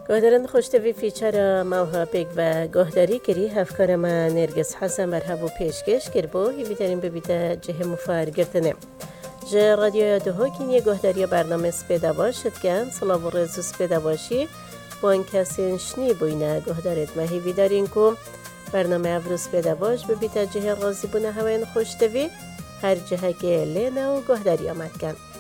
گهداران خوشتوی فیچر موها بیگ و گهداری کری هفکار ما نرگس حسن بر هبو پیشکش کر بو هیوی داریم ببیده جه مفار گرتنه جه رادیو یادوها کنیه گهداری برنامه سپیده باشد کن صلاح و رزو سپیده باشی با این کسی شنی بوینه گهدارت ما هیوی دارین که برنامه افرو سپیده باش ببیده جه رازی بونه هواین خوشتوی هر جه که لینه و گهداری آمد کن